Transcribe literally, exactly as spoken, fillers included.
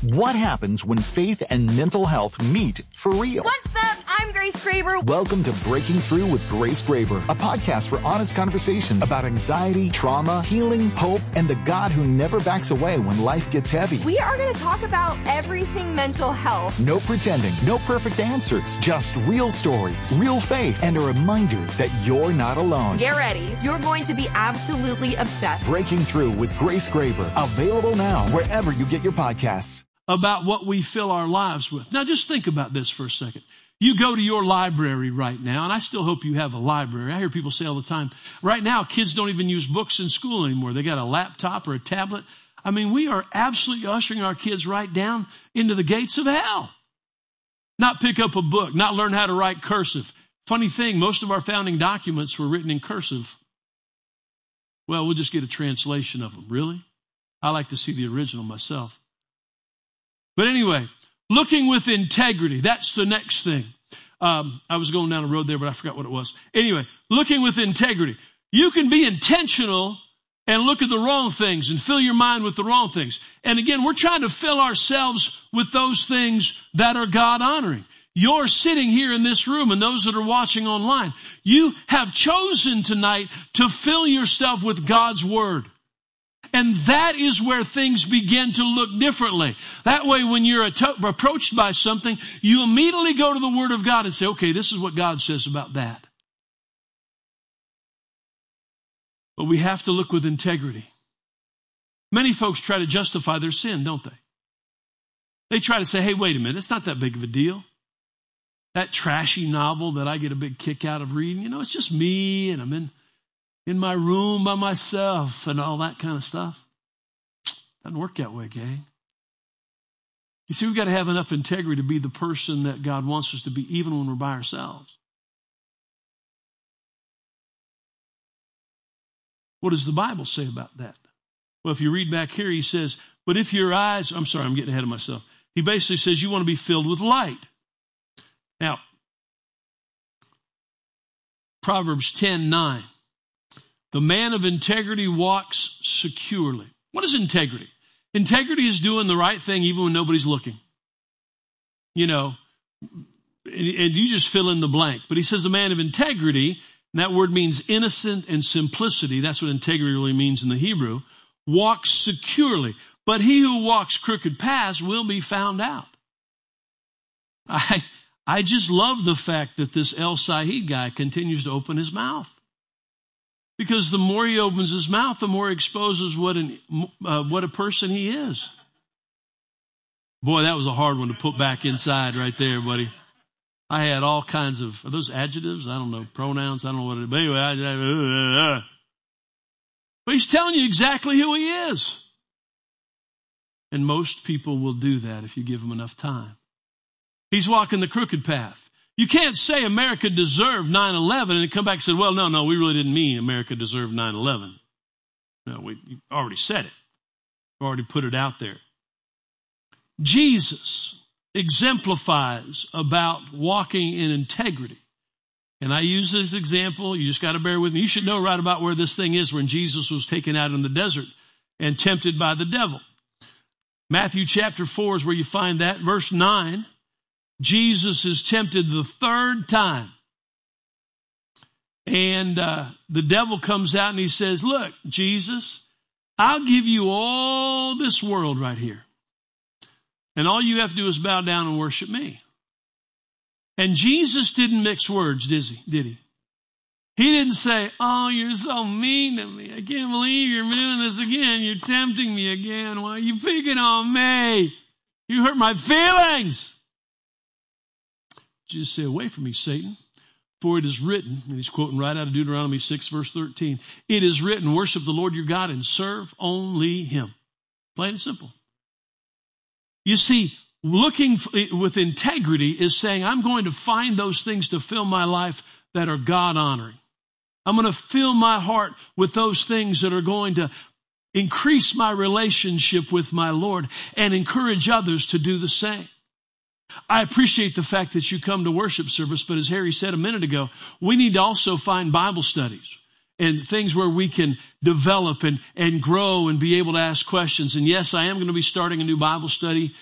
What happens when faith and mental health meet for real? What's up? I'm Grace Graber. Welcome to Breaking Through with Grace Graber, a podcast for honest conversations about anxiety, trauma, healing, hope, and the God who never backs away when life gets heavy. We are going to talk about everything mental health. No pretending, no perfect answers, just real stories, real faith, and a reminder that you're not alone. Get ready. You're going to be absolutely obsessed. Breaking Through with Grace Graber, available now wherever you get your podcasts. About what we fill our lives with. Now, just think about this for a second. You go to your library right now, and I still hope you have a library. I hear people say all the time, right now, kids don't even use books in school anymore. They got a laptop or a tablet. I mean, we are absolutely ushering our kids right down into the gates of hell. Not pick up a book, not learn how to write cursive. Funny thing, most of our founding documents were written in cursive. Well, we'll just get a translation of them. Really? I like to see the original myself. But anyway, looking with integrity, that's the next thing. Um, I was going down a road there, but I forgot what it was. Anyway, looking with integrity. You can be intentional and look at the wrong things and fill your mind with the wrong things. And again, we're trying to fill ourselves with those things that are God-honoring. You're sitting here in this room, and those that are watching online, you have chosen tonight to fill yourself with God's Word. And that is where things begin to look differently. That way, when you're approached by something, you immediately go to the Word of God and say, okay, this is what God says about that. But we have to look with integrity. Many folks try to justify their sin, don't they? They try to say, hey, wait a minute, it's not that big of a deal. That trashy novel that I get a big kick out of reading, you know, it's just me, and I'm in... in my room by myself and all that kind of stuff. Doesn't work that way, gang. You see, we've got to have enough integrity to be the person that God wants us to be, even when we're by ourselves. What does the Bible say about that? Well, if you read back here, he says, but if your eyes, I'm sorry, I'm getting ahead of myself. He basically says you want to be filled with light. Now, Proverbs ten nine. The man of integrity walks securely. What is integrity? Integrity is doing the right thing even when nobody's looking. You know, and, and you just fill in the blank. But he says the man of integrity, and that word means innocent and simplicity. That's what integrity really means in the Hebrew. Walks securely. But he who walks crooked paths will be found out. I, I just love the fact that this El Said guy continues to open his mouth. Because the more he opens his mouth, the more he exposes what an uh, what a person he is. Boy, that was a hard one to put back inside right there, buddy. I had all kinds of, are those adjectives? I don't know, pronouns? I don't know what it is. But anyway, I, uh, uh. But he's telling you exactly who he is. And most people will do that if you give them enough time. He's walking the crooked path. You can't say America deserved nine eleven and then come back and say, well, no, no, we really didn't mean America deserved nine eleven. No, we already said it. We already put it out there. Jesus exemplifies about walking in integrity. And I use this example. You just got to bear with me. You should know right about where this thing is when Jesus was taken out in the desert and tempted by the devil. Matthew chapter four is where you find that. Verse nine. Jesus is tempted the third time. And uh, the devil comes out and he says, look, Jesus, I'll give you all this world right here. And all you have to do is bow down and worship me. And Jesus didn't mix words, did he? Did he? He didn't say, oh, you're so mean to me. I can't believe you're doing this again. You're tempting me again. Why are you picking on me? You hurt my feelings. Jesus said, away from me, Satan, for it is written, and he's quoting right out of Deuteronomy six, verse thirteen, it is written, worship the Lord your God and serve only him. Plain and simple. You see, looking with integrity is saying, I'm going to find those things to fill my life that are God-honoring. I'm going to fill my heart with those things that are going to increase my relationship with my Lord and encourage others to do the same. I appreciate the fact that you come to worship service, but as Harry said a minute ago, we need to also find Bible studies and things where we can develop and, and grow and be able to ask questions. And yes, I am going to be starting a new Bible study